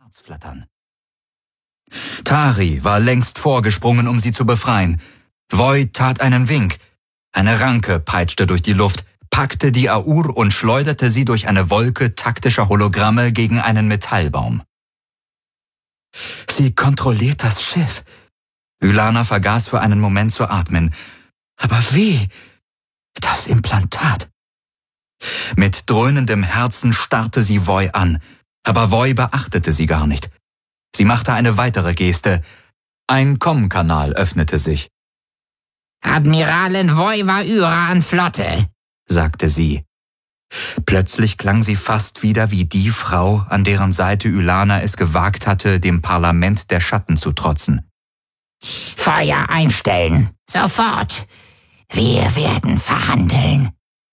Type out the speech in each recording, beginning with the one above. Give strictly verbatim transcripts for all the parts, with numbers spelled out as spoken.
Herz flattern. Tari war längst vorgesprungen, um sie zu befreien. Voi tat einen Wink. Eine Ranke peitschte durch die Luft, packte die Aur und schleuderte sie durch eine Wolke taktischer Hologramme gegen einen Metallbaum. Sie kontrolliert das Schiff. Ylana vergaß für einen Moment zu atmen. Aber wie? Das Implantat. Mit dröhnendem Herzen starrte sie Voi an, aber Voi beachtete sie gar nicht. Sie machte eine weitere Geste. Ein Kommkanal öffnete sich. »Admiralin Voi Vahyra an Flotte«, sagte sie. Plötzlich klang sie fast wieder wie die Frau, an deren Seite Ylana es gewagt hatte, dem Parlament der Schatten zu trotzen. »Feuer einstellen, sofort. Wir werden verhandeln.«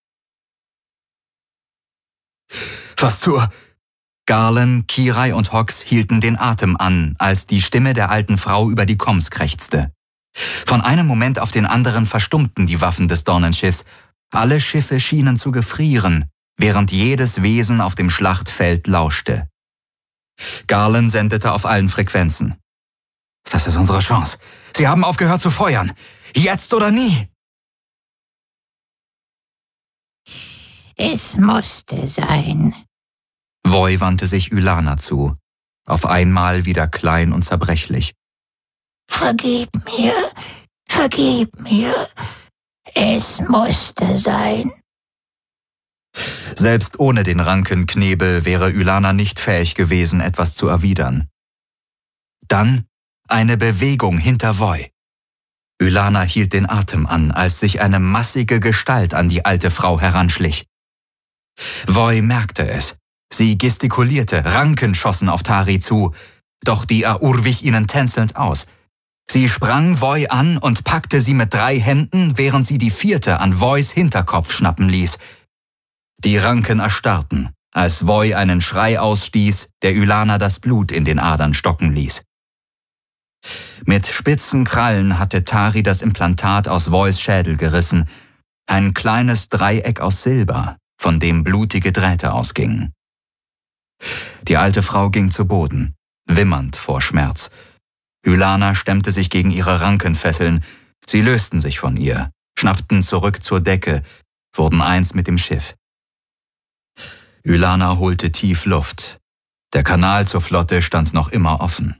Was zur... Garlen, Kirai und Hox hielten den Atem an, als die Stimme der alten Frau über die Komms krächzte. Von einem Moment auf den anderen verstummten die Waffen des Dornenschiffs. Alle Schiffe schienen zu gefrieren, während jedes Wesen auf dem Schlachtfeld lauschte. Garlen sendete auf allen Frequenzen. »Das ist unsere Chance. Sie haben aufgehört zu feuern. Jetzt oder nie!« »Es musste sein.« Voi wandte sich Ylana zu, auf einmal wieder klein und zerbrechlich. »Vergib mir, vergib mir. Es musste sein.« Selbst ohne den Rankenknebel wäre Ylana nicht fähig gewesen, etwas zu erwidern. Dann eine Bewegung hinter Voi. Ylana hielt den Atem an, als sich eine massige Gestalt an die alte Frau heranschlich. Voi merkte es. Sie gestikulierte, Ranken schossen auf Tari zu, doch die Aur wich ihnen tänzelnd aus. Sie sprang Voi an und packte sie mit drei Händen, während sie die vierte an Vois Hinterkopf schnappen ließ. Die Ranken erstarrten, als Voi einen Schrei ausstieß, der Ylana das Blut in den Adern stocken ließ. Mit spitzen Krallen hatte Tari das Implantat aus Vois Schädel gerissen, ein kleines Dreieck aus Silber, von dem blutige Drähte ausgingen. Die alte Frau ging zu Boden, wimmernd vor Schmerz. Ylana stemmte sich gegen ihre Rankenfesseln. Sie lösten sich von ihr, schnappten zurück zur Decke, wurden eins mit dem Schiff. Ylana holte tief Luft. Der Kanal zur Flotte stand noch immer offen.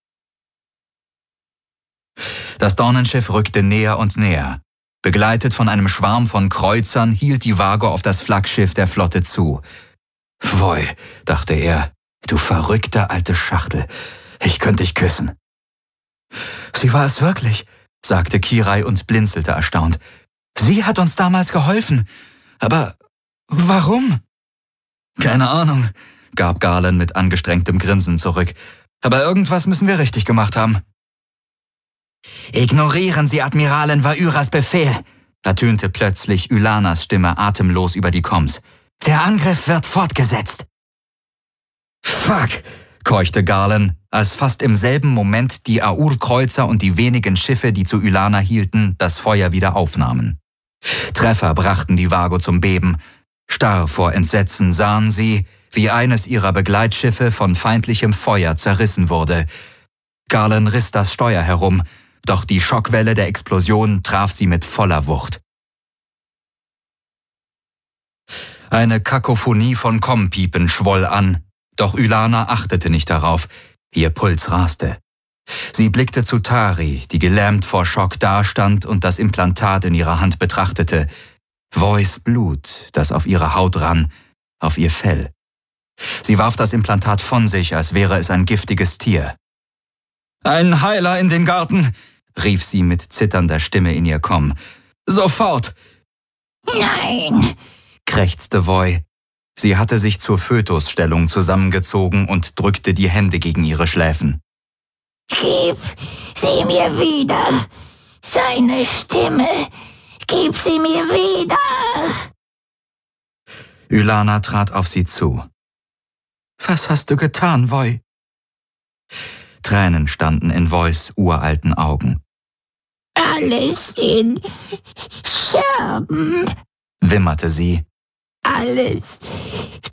Das Dornenschiff rückte näher und näher. Begleitet von einem Schwarm von Kreuzern hielt die Vago auf das Flaggschiff der Flotte zu. »Voi«, dachte er, »du verrückte alte Schachtel, ich könnte dich küssen.« »Sie war es wirklich«, sagte Kirai und blinzelte erstaunt. »Sie hat uns damals geholfen. Aber warum?« »Keine Ahnung«, gab Garlen mit angestrengtem Grinsen zurück. »Aber irgendwas müssen wir richtig gemacht haben.« »Ignorieren Sie Admiralin Vahyras Befehl«, ertönte plötzlich Ylanas Stimme atemlos über die Komms. »Der Angriff wird fortgesetzt.« »Fuck«, keuchte Garlen, als fast im selben Moment die Aur-Kreuzer und die wenigen Schiffe, die zu Ylana hielten, das Feuer wieder aufnahmen. Treffer brachten die Vago zum Beben. Starr vor Entsetzen sahen sie, wie eines ihrer Begleitschiffe von feindlichem Feuer zerrissen wurde. Garlen riss das Steuer herum, doch die Schockwelle der Explosion traf sie mit voller Wucht. Eine Kakophonie von Kommpiepen schwoll an, doch Ylana achtete nicht darauf. Ihr Puls raste. Sie blickte zu Tari, die gelähmt vor Schock dastand und das Implantat in ihrer Hand betrachtete. Vois Blut, das auf ihre Haut rann, auf ihr Fell. Sie warf das Implantat von sich, als wäre es ein giftiges Tier. »Ein Heiler in den Garten«, rief sie mit zitternder Stimme in ihr Komm. »Sofort!« »Nein«, krächzte Voi. Sie hatte sich zur Fötusstellung zusammengezogen und drückte die Hände gegen ihre Schläfen. »Gib sie mir wieder! Seine Stimme! Gib sie mir wieder!« Ylana trat auf sie zu. »Was hast du getan, Voi?« Tränen standen in Vois uralten Augen. »Alles in Scherben«, wimmerte sie. »Alles